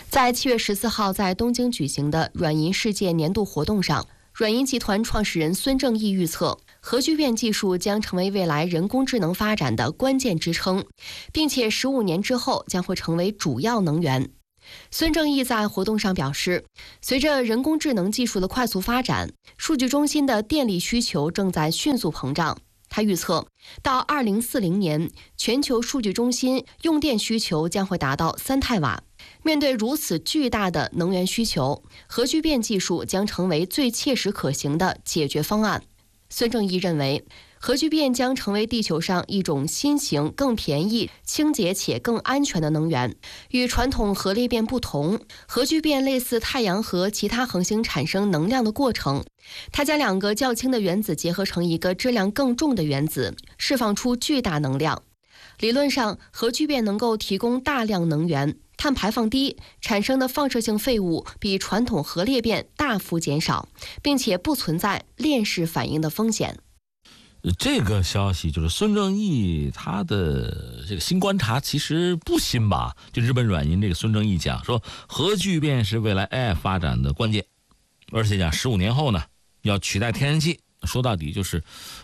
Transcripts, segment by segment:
在7月14号在东京举行的软银世界年度活动上，软银集团创始人孙正义预测，核聚变技术将成为未来人工智能发展的关键支撑，并且15年之后将会成为主要能源。孙正义在活动上表示，随着人工智能技术的快速发展，数据中心的电力需求正在迅速膨胀。他预测，到2040年，全球数据中心用电需求将会达到3太瓦。面对如此巨大的能源需求，核聚变技术将成为最切实可行的解决方案。孙正义认为，核聚变将成为地球上一种新型、更便宜、清洁且更安全的能源。与传统核裂变不同，核聚变类似太阳和其他恒星产生能量的过程。它将2个较轻的原子结合成一个质量更重的原子，释放出巨大能量。理论上，核聚变能够提供大量能源，碳排放低，产生的放射性废物比传统核裂变大幅减少，并且不存在链式反应的风险。 这个消息就是孙正义他的这个新观察其实不新吧？就日本软银这个孙正义讲说，核聚变是未来 AI 发展的关键，而且讲15年后呢要取代天然气。说到底就是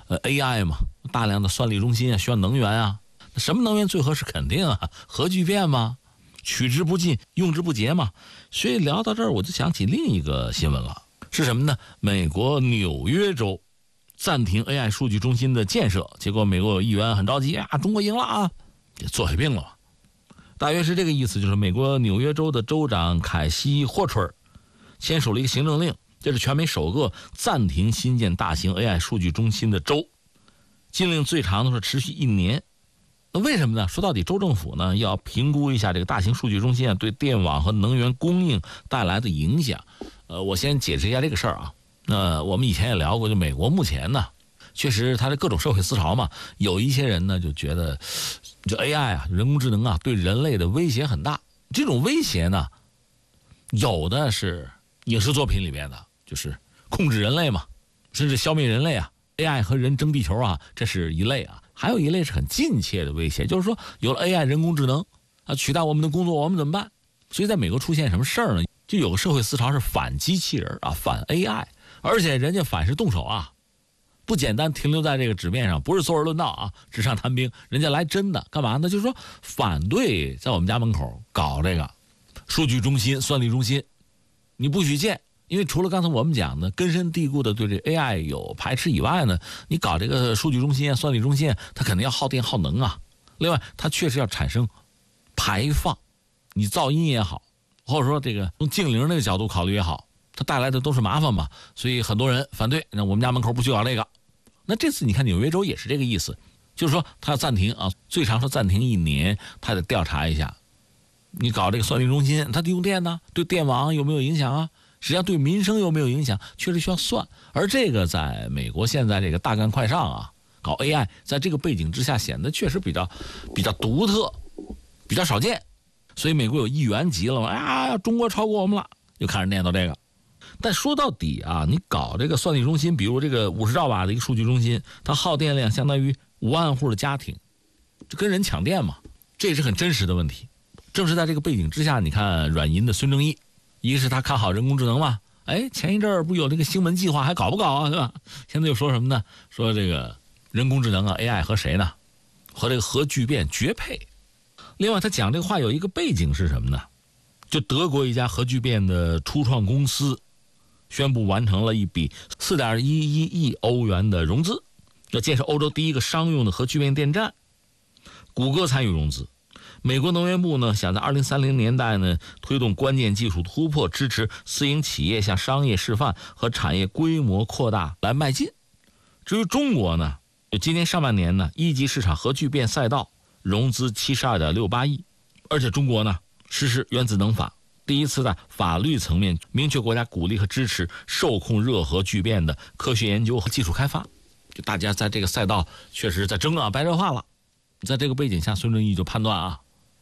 AI 嘛，大量的算力中心啊，需要能源啊，什么能源最合适？肯定啊核聚变嘛，取之不尽用之不竭嘛。所以聊到这儿我就想起另一个新闻了，是什么呢？美国纽约州暂停 AI 数据中心的建设，结果美国有议员很着急啊，中国赢了啊，坐下病了。大约是这个意思，就是美国纽约州的州长凯西霍春签署了一个行政令，这是全美首个暂停新建大型 AI 数据中心的州，禁令最长的是持续1年。那为什么呢？说到底，州政府呢要评估一下这个大型数据中心啊对电网和能源供应带来的影响。我先解释一下这个事儿啊。我们以前也聊过，就美国目前呢，确实它的各种社会思潮嘛，有一些人呢就觉得，就 AI 啊，人工智能啊，对人类的威胁很大。这种威胁呢，有的是影视作品里面的，就是控制人类嘛，甚至消灭人类啊。AI 和人争地球啊，这是一类啊。还有一类是很近切的威胁，就是说有了 AI 人工智能啊，取代我们的工作，我们怎么办？所以在美国出现什么事儿呢？就有个社会思潮是反机器人啊，反 AI。而且人家反是动手啊，不简单停留在这个纸面上，不是坐而论道啊，纸上谈兵，人家来真的干嘛呢？就是说反对在我们家门口搞这个数据中心、算力中心，你不许建，因为除了刚才我们讲的根深蒂固的对这 AI 有排斥以外呢，你搞这个数据中心、算力中心，它肯定要耗电耗能啊。另外，它确实要产生排放，你噪音也好，或者说这个从净零那个角度考虑也好，它带来的都是麻烦嘛，所以很多人反对。那我们家门口不许搞这个。那这次你看纽约州也是这个意思，就是说他要暂停啊，最长是暂停1年，他得调查一下，你搞这个算力中心，它用电呢，对电网有没有影响啊？实际上对民生有没有影响，确实需要算。而这个在美国现在这个大干快上啊，搞 AI， 在这个背景之下显得确实比较独特，比较少见。所以美国有议员急了嘛，啊，中国超过我们了，就开始念叨这个。但说到底啊，你搞这个算力中心，比如这个50兆瓦的一个数据中心，它耗电量相当于5万户的家庭，这跟人抢电嘛，这也是很真实的问题。正是在这个背景之下，你看软银的孙正义，一个是他看好人工智能嘛，前一阵儿不有这个星门计划还搞不搞啊，对吧？现在又说什么呢？说这个人工智能啊 AI 和谁呢？和这个核聚变绝配。另外他讲这个话有一个背景是什么呢？就德国一家核聚变的初创公司宣布完成了一笔4.11亿欧元的融资，要建设欧洲第一个商用的核聚变电站。谷歌参与融资，美国能源部呢想在2030年代呢推动关键技术突破，支持私营企业向商业示范和产业规模扩大来迈进。至于中国呢，就今年上半年呢一级市场核聚变赛道融资72.68亿，而且中国呢实施原子能法，第一次在法律层面明确国家鼓励和支持受控热核聚变的科学研究和技术开发。就大家在这个赛道确实在争啊，白热化了。在这个背景下，孙正义就判断啊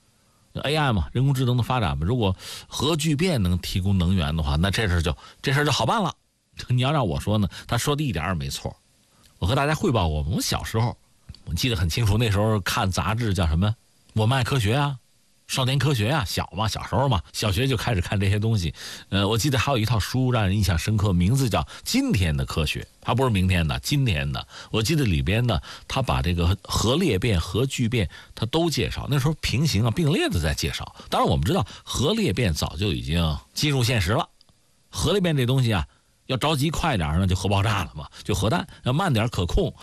AI 嘛，人工智能的发展嘛，如果核聚变能提供能源的话，那这事儿就好办了。你要让我说呢，他说的一点也没错。我和大家汇报过，我小时候我记得很清楚，那时候看杂志叫什么《我们爱科学》啊， 少年科学啊，小时候嘛，小学就开始看这些东西。我记得还有一套书让人印象深刻，名字叫《今天的科学》，它不是明天的，今天的。我记得里边呢，他把这个核裂变、核聚变，他都介绍。那时候平行并列的在介绍。当然我们知道核裂变早就已经进入现实了，核裂变这东西啊，要着急快点呢，就核爆炸了嘛，就核弹；要慢点可控，